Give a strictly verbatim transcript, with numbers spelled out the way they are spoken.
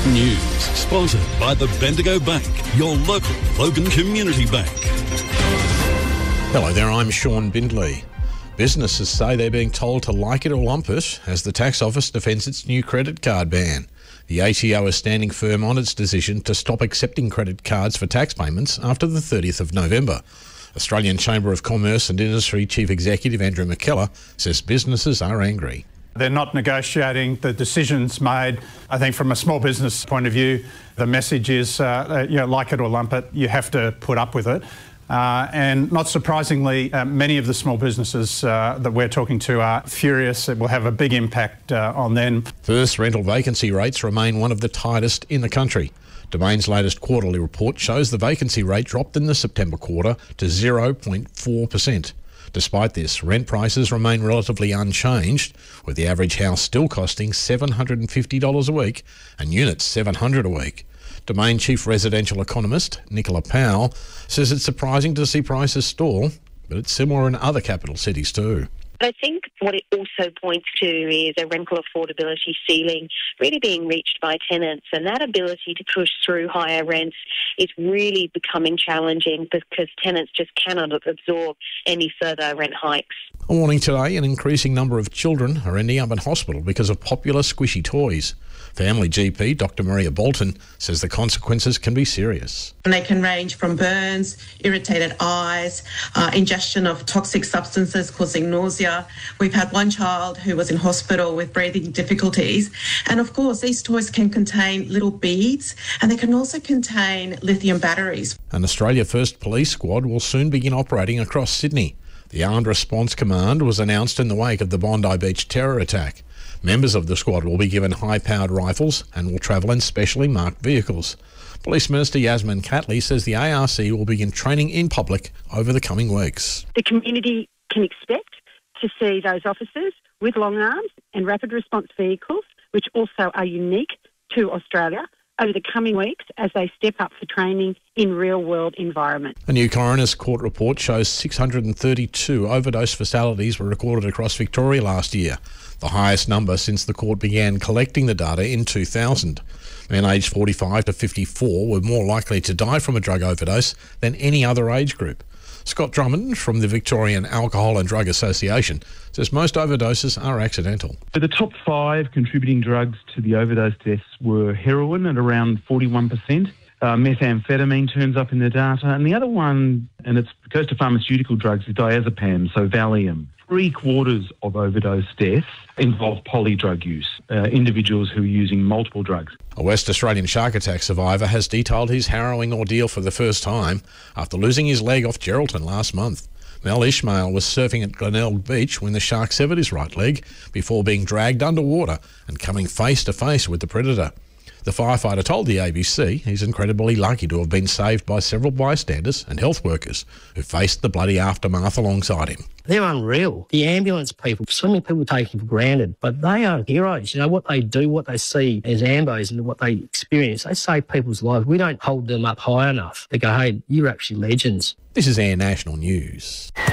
News sponsored by the Bendigo Bank, your local Logan Community Bank. Hello there, I'm Sean Bindley. Businesses say they're being told to like it or lump it as the tax office defends its new credit card ban. The A T O is standing firm on its decision to stop accepting credit cards for tax payments after the thirtieth of November. Australian Chamber of Commerce and Industry Chief Executive Andrew McKellar says businesses are angry. They're not negotiating the decisions made. I think from a small business point of view, the message is, uh, you know, like it or lump it, you have to put up with it. Uh, and not surprisingly, uh, many of the small businesses uh, that we're talking to are furious. It will have a big impact uh, on them. First rental vacancy rates remain one of the tightest in the country. Domain's latest quarterly report shows the vacancy rate dropped in the September quarter to zero point four percent. Despite this, rent prices remain relatively unchanged, with the average house still costing seven hundred fifty dollars a week and units seven hundred dollars a week. Domain Chief Residential Economist Nicola Powell says it's surprising to see prices stall, but it's similar in other capital cities too. I think what it also points to is a rental affordability ceiling really being reached by tenants, and that ability to push through higher rents is really becoming challenging because tenants just cannot absorb any further rent hikes. A warning today, an increasing number of children are ending up in hospital because of popular squishy toys. Family G P Doctor Maria Bolton says the consequences can be serious. And they can range from burns, irritated eyes, uh, ingestion of toxic substances causing nausea. We've had one child who was in hospital with breathing difficulties. And of course, these toys can contain little beads and they can also contain lithium batteries. An Australia First police squad will soon begin operating across Sydney. The Armed Response Command was announced in the wake of the Bondi Beach terror attack. Members of the squad will be given high-powered rifles and will travel in specially marked vehicles. Police Minister Yasmin Catley says the A R C will begin training in public over the coming weeks. The community can expect to see those officers with long arms and rapid response vehicles, which also are unique to Australia, over the coming weeks as they step up for training in real-world environments. A new coroner's court report shows six hundred thirty-two overdose fatalities were recorded across Victoria last year, the highest number since the court began collecting the data in two thousand. Men aged forty-five to fifty-four were more likely to die from a drug overdose than any other age group. Scott Drummond from the Victorian Alcohol and Drug Association says most overdoses are accidental. So the top five contributing drugs to the overdose deaths were heroin at around forty-one percent. Uh, methamphetamine turns up in the data. And the other one, and it goes to pharmaceutical drugs, is diazepam, so Valium. Three quarters of overdose deaths involve polydrug use, uh, individuals who are using multiple drugs. A West Australian shark attack survivor has detailed his harrowing ordeal for the first time after losing his leg off Geraldton last month. Mel Ishmael was surfing at Glenelg Beach when the shark severed his right leg before being dragged underwater and coming face to face with the predator. The firefighter told the A B C he's incredibly lucky to have been saved by several bystanders and health workers who faced the bloody aftermath alongside him. They're unreal. The ambulance people, so many people take them for granted, but they are heroes. You know, what they do, what they see as ambos and what they experience, they save people's lives. We don't hold them up high enough. They go, hey, you're actually legends. This is Air National News.